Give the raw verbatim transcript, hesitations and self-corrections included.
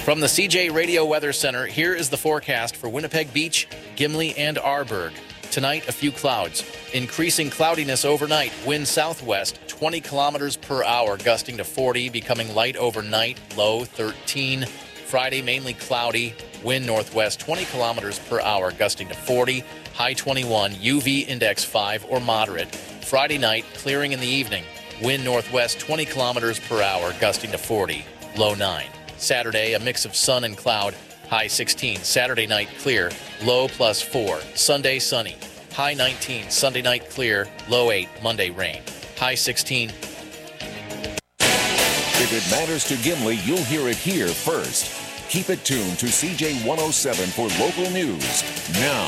From the C J Radio Weather Center, here is the forecast for Winnipeg Beach, Gimli, and Arborg. Tonight, a few clouds. Increasing cloudiness overnight. Wind southwest, twenty kilometers per hour, gusting to forty, becoming light overnight, low thirteen. Friday, mainly cloudy. Wind northwest, twenty kilometers per hour, gusting to forty, high twenty-one. U V index five or moderate. Friday night, clearing in the evening. Wind northwest, twenty kilometers per hour, gusting to forty, low nine. Saturday, a mix of sun and cloud, high sixteen. Saturday night, clear, low plus four. Sunday, sunny, high nineteen. Sunday night, clear, low eight. Monday, rain, high sixteen. If it matters to Gimli, you'll hear it here first. Keep it tuned to C J one oh seven for local news. Now,